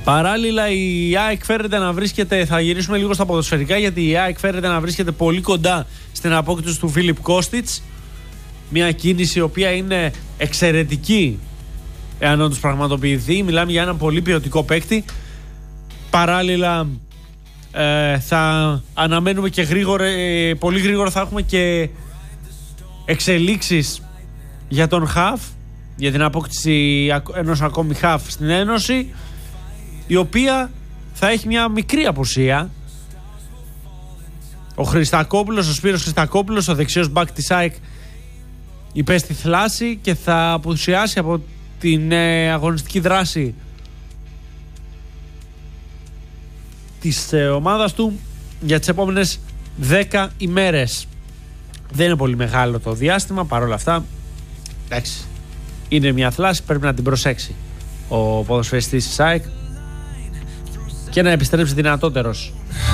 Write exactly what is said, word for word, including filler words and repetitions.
Παράλληλα η ΑΕΚ φέρεται να βρίσκεται, θα γυρίσουμε λίγο στα ποδοσφαιρικά, γιατί η ΑΕΚ φέρεται να βρίσκεται πολύ κοντά στην απόκτηση του Φίλιπ Κώστιτς. Μια κίνηση η οποία είναι εξαιρετική εάν όντως πραγματοποιηθεί. Μιλάμε για ένα πολύ ποιοτικό παίκτη. Παράλληλα ε, θα αναμένουμε και γρήγορα, ε, πολύ γρήγορα θα έχουμε και εξελίξεις για τον Χαφ, για την απόκτηση ενός ακόμη Χαφ στην Ένωση, η οποία θα έχει μια μικρή απουσία. Ο Χριστακόπουλος, ο Σπύρος Χριστακόπουλος, ο δεξιός μπακ της ΑΕΚ, υπέστη θλάση και θα απουσιάσει από την ε, αγωνιστική δράση της ε, ομάδας του για τις επόμενες δέκα ημέρες. Δεν είναι πολύ μεγάλο το διάστημα, παρόλα αυτά εντάξει, είναι μια θλάση, πρέπει να την προσέξει ο ποδοσφαιριστής της ΑΕΚ και να επιστρέψει δυνατότερος